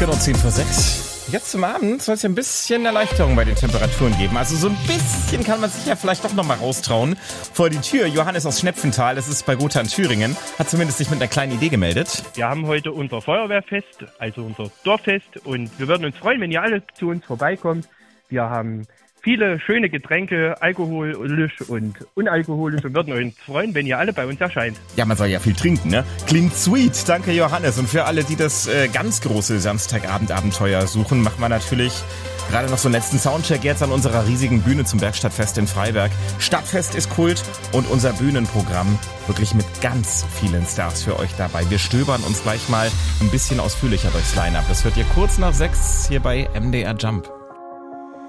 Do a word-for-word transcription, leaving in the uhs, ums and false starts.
Genau zehn vor sechs. Jetzt zum Abend soll es ja ein bisschen Erleichterung bei den Temperaturen geben. Also so ein bisschen kann man sich ja vielleicht doch noch mal raustrauen vor die Tür. Johannes aus Schnepfenthal, das ist bei Gotha in Thüringen, hat zumindest sich mit einer kleinen Idee gemeldet. Wir haben heute unser Feuerwehrfest, also unser Dorffest, und wir würden uns freuen, wenn ihr alle zu uns vorbeikommt. Wir haben viele schöne Getränke, alkoholisch und unalkoholisch, und würden uns freuen, wenn ihr alle bei uns erscheint. Ja, man soll ja viel trinken, ne? Klingt sweet. Danke, Johannes. Und für alle, die das äh, ganz große Samstagabend-Abenteuer suchen, machen wir natürlich gerade noch so einen letzten Soundcheck jetzt an unserer riesigen Bühne zum Werkstattfest in Freiberg. Stadtfest ist Kult und unser Bühnenprogramm wirklich mit ganz vielen Stars für euch dabei. Wir stöbern uns gleich mal ein bisschen ausführlicher durchs Line-Up. Das hört ihr kurz nach sechs hier bei M D R Jump.